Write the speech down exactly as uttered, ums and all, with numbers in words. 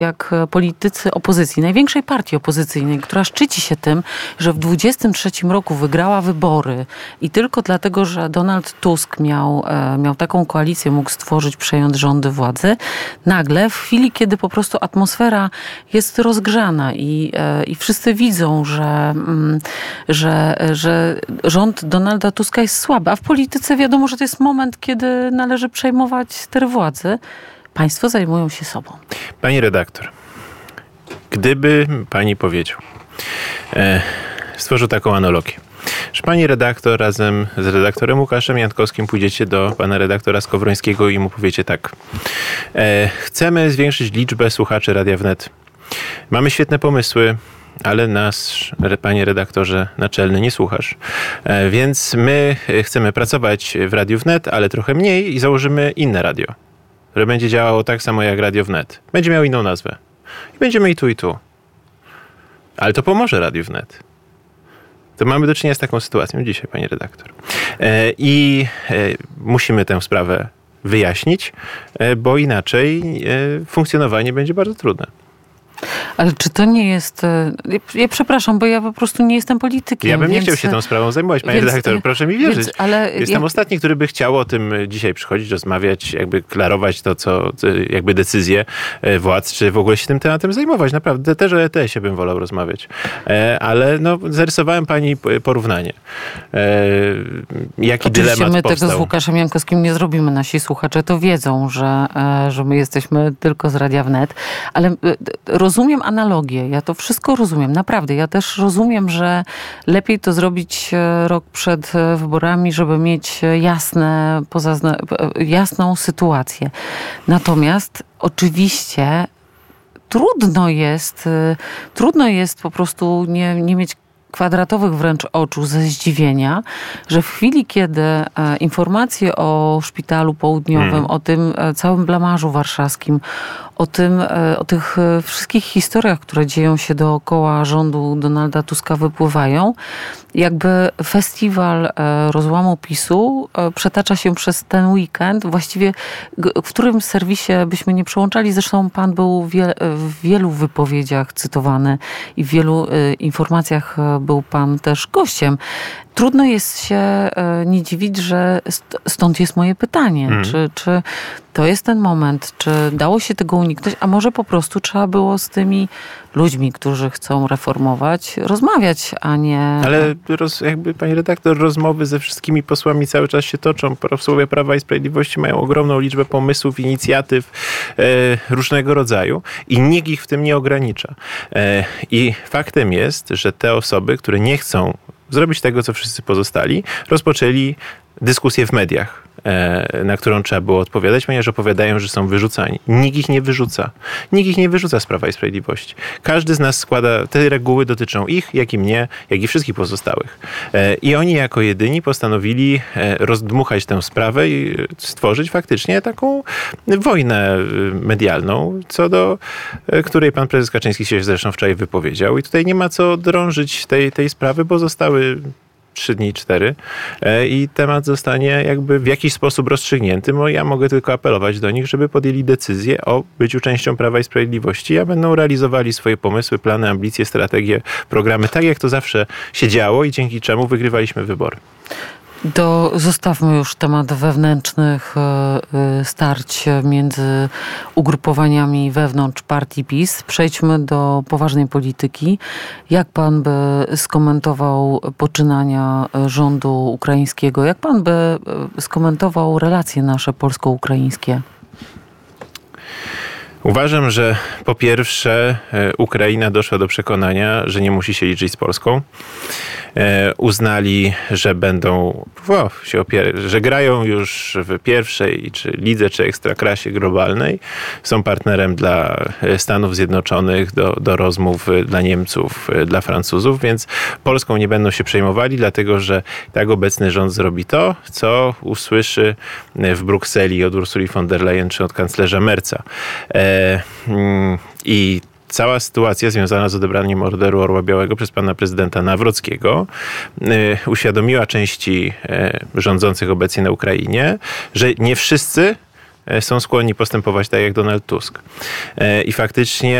jak politycy opozycji, największej partii opozycyjnej, która szczyci się tym, że w dwudziestym trzecim roku wygrała wybory i tylko dlatego, że Donald Tusk miał, miał taką koalicję, mógł stworzyć, przejąć rządy władzy, nagle w chwili, kiedy po prostu atmosfera jest rozgrzana i, i wszyscy widzą, że, że, że rząd Donalda Tuska jest słaby, a w polityce wiadomo, że to jest moment, kiedy należy przejmować stery władzy, państwo zajmują się sobą. Pani redaktor, gdyby pani powiedział, e, stworzył taką analogię, że pani redaktor razem z redaktorem Łukaszem Jankowskim pójdziecie do pana redaktora Skowrońskiego i mu powiecie tak. E, chcemy zwiększyć liczbę słuchaczy Radia Wnet. Mamy świetne pomysły, ale nas, panie redaktorze naczelny, nie słuchasz. E, więc my chcemy pracować w Radiu Wnet, ale trochę mniej i założymy inne radio, które będzie działało tak samo jak Radio Wnet. Będzie miało inną nazwę. I będziemy i tu, i tu. Ale to pomoże Radiu Wnet. To mamy do czynienia z taką sytuacją dzisiaj, pani redaktor. E, I e, musimy tę sprawę wyjaśnić, e, bo inaczej e, funkcjonowanie będzie bardzo trudne. Ale czy to nie jest... Ja, ja przepraszam, bo ja po prostu nie jestem politykiem. Ja bym więc, nie chciał się tą sprawą zajmować, panie więc, redaktor, proszę mi wierzyć. Więc, ale Jestem ja... ostatni, który by chciał o tym dzisiaj przychodzić, rozmawiać, jakby klarować to, co jakby decyzje władz, czy w ogóle się tym tematem zajmować. Naprawdę też o E T S-ie bym wolał rozmawiać. Ale no, zarysowałem pani porównanie. Jaki Oczywiście dylemat my powstał. tego z Łukaszem Jankowskim nie zrobimy. Nasi słuchacze to wiedzą, że, że my jesteśmy tylko z Radia Wnet. Ale rozumiem analogię. Ja to wszystko rozumiem. Naprawdę. Ja też rozumiem, że lepiej to zrobić rok przed wyborami, żeby mieć jasne, pozazna, jasną sytuację. Natomiast oczywiście trudno jest, trudno jest po prostu nie, nie mieć kwadratowych wręcz oczu ze zdziwienia, że w chwili, kiedy e, informacje o Szpitalu Południowym, hmm. o tym e, całym blamarzu warszawskim, o tym, e, o tych e, wszystkich historiach, które dzieją się dookoła rządu Donalda Tuska wypływają, jakby festiwal e, rozłamu PiSu e, przetacza się przez ten weekend, właściwie g- w którym serwisie byśmy nie przełączali. Zresztą pan był wie, w wielu wypowiedziach cytowany i w wielu e, informacjach e, był pan też gościem. Trudno jest się nie dziwić, że stąd jest moje pytanie. Mm. Czy, czy to jest ten moment? Czy dało się tego uniknąć? A może po prostu trzeba było z tymi ludźmi, którzy chcą reformować, rozmawiać, a nie... Ale roz, jakby, pani redaktor, rozmowy ze wszystkimi posłami cały czas się toczą. Posłowie Prawa i Sprawiedliwości mają ogromną liczbę pomysłów, inicjatyw e, różnego rodzaju i nikt ich w tym nie ogranicza. E, I faktem jest, że te osoby, które nie chcą zrobić tego, co wszyscy pozostali, rozpoczęli dyskusję w mediach, na którą trzeba było odpowiadać, ponieważ opowiadają, że są wyrzucani. Nikt ich nie wyrzuca. Nikt ich nie wyrzuca z Prawa i Sprawiedliwości. Każdy z nas składa, te reguły dotyczą ich, jak i mnie, jak i wszystkich pozostałych. I oni jako jedyni postanowili rozdmuchać tę sprawę i stworzyć faktycznie taką wojnę medialną, co do której pan prezes Kaczyński się zresztą wczoraj wypowiedział. I tutaj nie ma co drążyć tej, tej sprawy, bo zostały trzy dni, cztery i temat zostanie jakby w jakiś sposób rozstrzygnięty. No, ja mogę tylko apelować do nich, żeby podjęli decyzję o byciu częścią Prawa i Sprawiedliwości, a będą realizowali swoje pomysły, plany, ambicje, strategie, programy, tak jak to zawsze się działo i dzięki czemu wygrywaliśmy wybory. To zostawmy już temat wewnętrznych starć między ugrupowaniami wewnątrz partii PiS. Przejdźmy do poważnej polityki. Jak pan by skomentował poczynania rządu ukraińskiego? Jak pan by skomentował relacje nasze polsko-ukraińskie? Uważam, że po pierwsze Ukraina doszła do przekonania, że nie musi się liczyć z Polską. E, uznali, że będą o, się opier- że grają już w pierwszej czy lidze, czy ekstraklasie globalnej. Są partnerem dla Stanów Zjednoczonych, do, do rozmów dla Niemców, dla Francuzów, więc Polską nie będą się przejmowali, dlatego że tak obecny rząd zrobi to, co usłyszy w Brukseli od Ursuli von der Leyen czy od kanclerza Merza. E, mm, I cała sytuacja związana z odebraniem Orderu Orła Białego przez pana prezydenta Nawrockiego y, uświadomiła części y, rządzących obecnie na Ukrainie, że nie wszyscy są skłonni postępować tak jak Donald Tusk. I faktycznie